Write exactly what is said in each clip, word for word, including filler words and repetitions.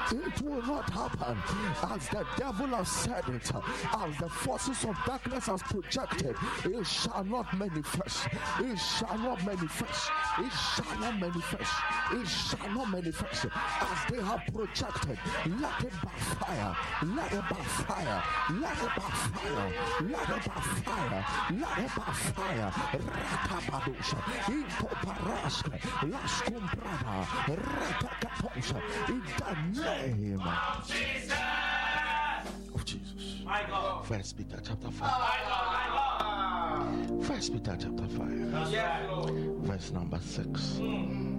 It will not happen as the devil has said it, as the forces of darkness has projected. It shall not manifest. It shall not manifest. It shall not manifest. It shall not manifest as they have projected. Let it backfire. Let it backfire. Let it backfire. Let it backfire. Let it backfire. Rakapadosha. Intoparaska. Lascombrada. Ratakatosha. In the name of Jesus. Of Jesus. My God. First Peter chapter five. My God. My God. First Peter chapter five. That's right, Lord. Verse number six. Mm.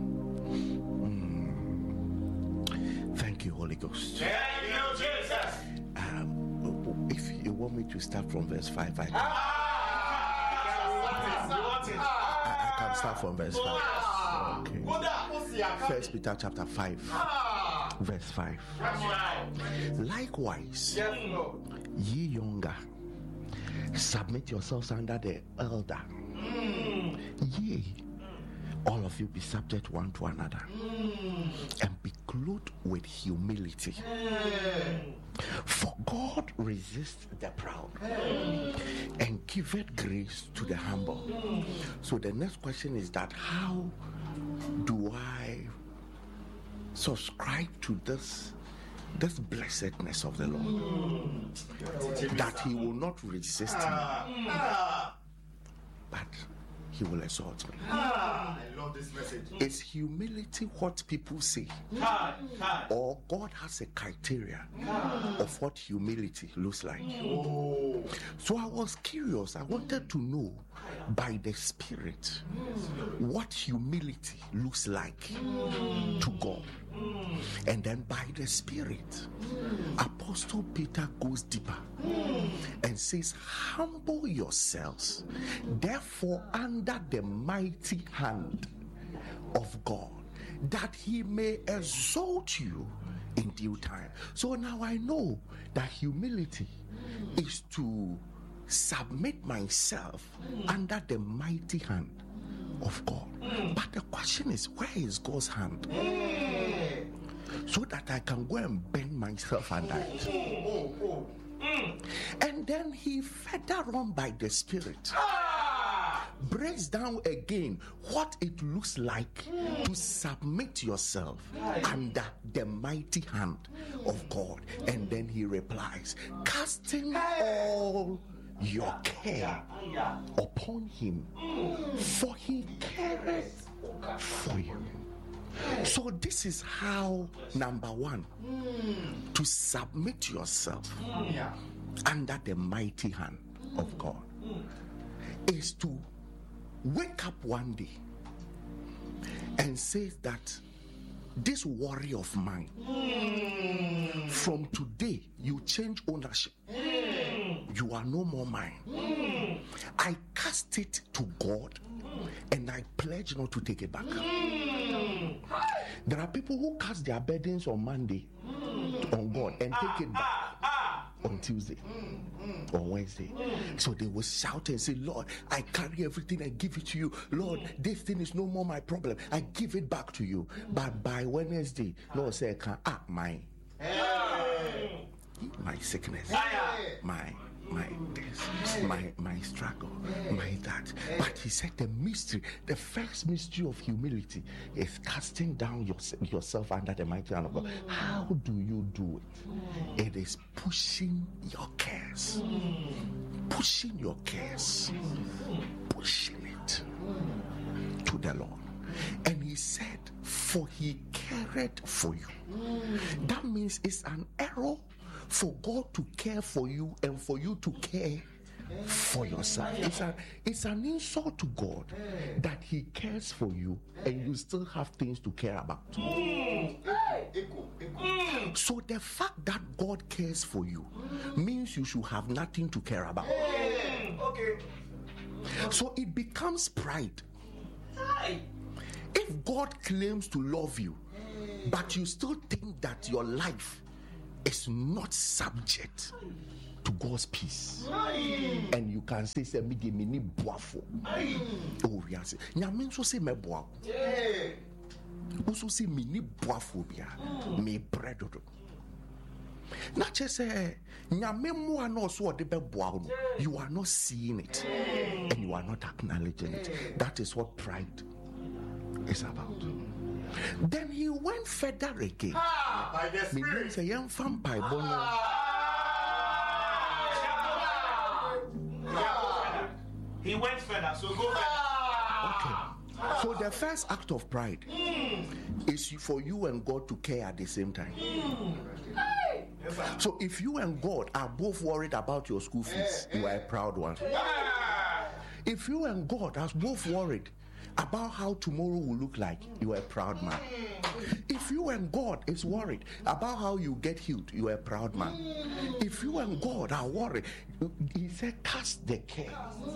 Mm. Thank you, Holy Ghost. Thank you, Jesus. Um, if you want me to start from verse five, I can. Ah, you want it? I, I can start from verse five. Okay. First Peter chapter five, verse five. That's right. Likewise, Yes, Lord. ye younger, submit yourselves under the elder. Mm. Yea, all of you be subject one to another, Mm. and be clothed with humility. Mm. For God resists the proud and giveth grace to the humble. So the next question is that how do I subscribe to this this blessedness of the Lord? That he will not resist me, but he will exalt me. Ah, I love this message. Is humility what people say? Hi, hi. Or God has a criteria of what humility looks like? Oh. So I was curious. I wanted to know by the Spirit what humility looks like to God. And then by the Spirit, Apostle Peter goes deeper and says, humble yourselves, therefore, under the mighty hand of God, that he may exalt you in due time. So now I know that humility is to submit myself under the mighty hand of God. But the question is, where is God's hand? So that I can go and bend myself under it. And then he further on by the Spirit breaks down again what it looks like to submit yourself under the mighty hand of God. And then he replies, casting all your care upon him, for he careth for you. So this is how, number one, to submit yourself under the mighty hand of God is to wake up one day and say that this warrior of mine, from today you change ownership. You are no more mine. I cast it to God and I pledge not to take it back. There are people who cast their burdens on Monday on God and take it back on Tuesday or Wednesday. So they will shout and say, Lord, I carry everything, I give it to you. Lord, this thing is no more my problem. I give it back to you. But by Wednesday, Lord said, ah, my, my sickness, my my this, my my struggle, my that. But he said the mystery, the first mystery of humility is casting down your, yourself under the mighty hand of God. How do you do it? It is pushing your cares, pushing your cares, pushing it to the Lord. And he said, for he cared for you. That means it's an error for God to care for you and for you to care for yourself. It's, a, it's an insult to God that he cares for you and you still have things to care about. So the fact that God cares for you means you should have nothing to care about. So it becomes pride. If God claims to love you, but you still think that your life is not subject to God's peace, and you can say, say me give me boafo. Oh yes, nyame nso say me boafo. Also see me ni boaphobia, me bredodo. Not just say, nyame no so de beboa. You are not seeing it, and you are not acknowledging it. That is what pride is about. Then he went further again. Ah, by the Spirit. Say, young fan by bono. He went further, so go further. Okay. So the first act of pride mm. is for you and God to care at the same time. Mm. So if you and God are both worried about your school fees, you are a proud one. If you and God are both worried about how tomorrow will look like, you are a proud man. If you and God is worried about how you get healed, you are a proud man. If you and God are worried, he said, cast the care.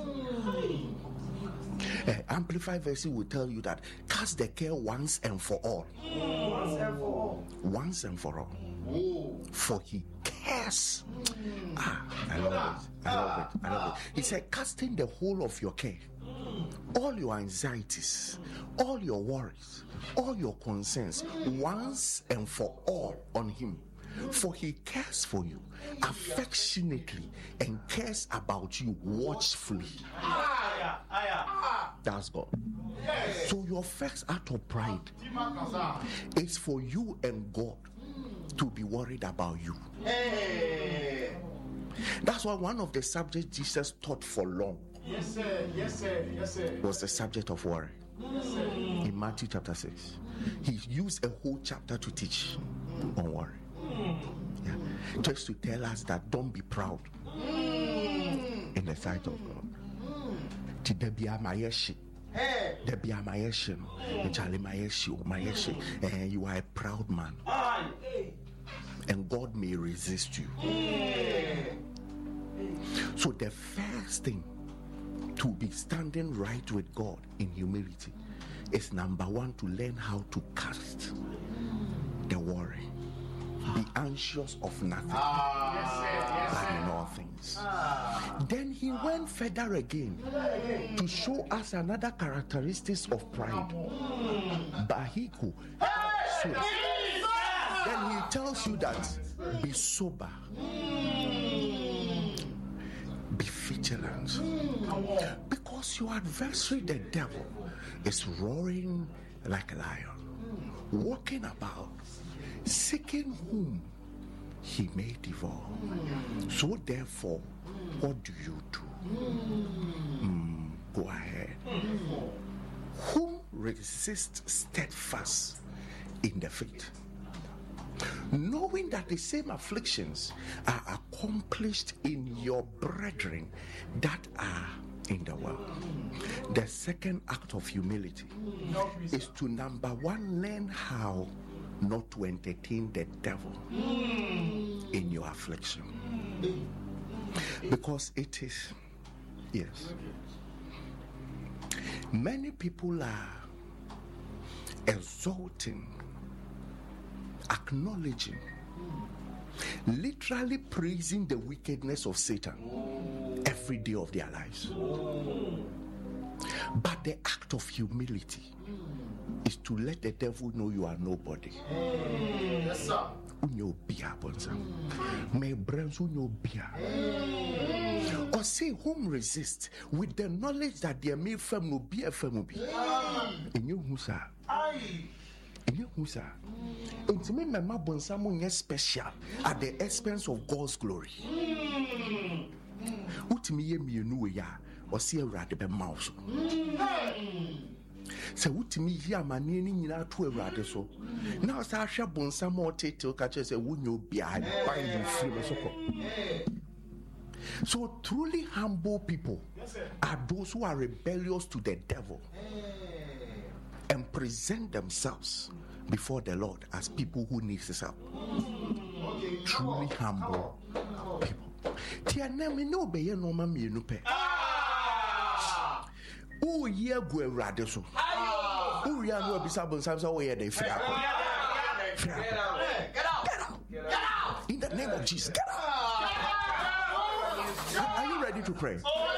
Uh, Amplified version will tell you that cast the care once and for all. Once and for all. Once and for all. Oh. For he cares. Mm. Ah, I love it. I love it. I love it. He said, casting the whole of your care, all your anxieties, all your worries, all your concerns, once and for all on him. For he cares for you affectionately and cares about you watchfully. That's God. So your first act of pride is for you and God to be worried about you. That's why one of the subjects Jesus taught for long yes, sir. Yes, sir. Yes, sir. was the subject of worry. Yes, sir. In Matthew chapter six, he used a whole chapter to teach on worry. Yeah. Just to tell us that don't be proud in the sight of God. There be a mayeshi. There be a mayeshi. Charlie mayeshi. Mayeshi. And you are a proud man. And God may resist you. So the first thing to be standing right with God in humility is number one, to learn how to cast the worry. Be anxious of nothing, ah, yes, yes, but in all things. Ah. Then he went further again to show us another characteristics of pride. Bahiko. So, then he tells you that be sober, be vigilant, because your adversary, the devil, is roaring like a lion, walking about, seeking whom he may devour. So therefore, what do you do? Mm, go ahead. Whom resist steadfast in the faith, knowing that the same afflictions are accomplished in your brethren that are in the world. The second act of humility is to, number one, learn how not to entertain the devil in your affliction, because it is, yes, many people are exalting, acknowledging, literally praising the wickedness of Satan every day of their lives. But the act of humility is to let the devil know you are nobody. Yes, sir. Or say whom resist with the knowledge that their may firm will be a firm will be. In you, Musa. In you, Musa. And to me, my mabon someone yes special at the expense of God's glory. Utimi ye me nu ya or see a rat be mouse. So what me here mani ni nyina to awurade so na sa hwe bonsa mo tete ka che say wonyo bia ban you free so. So truly humble people are those who are rebellious to the devil and present themselves before the Lord as people who need his help. Truly humble people. Tia na me no be ye no ma mienu pe. Oh, yeah, go awurade so. Oh, yeah, no, be sabon samsa wo ye dey free up. Get out. Get out. Get out. In the name of Jesus, get out. Are you ready to pray?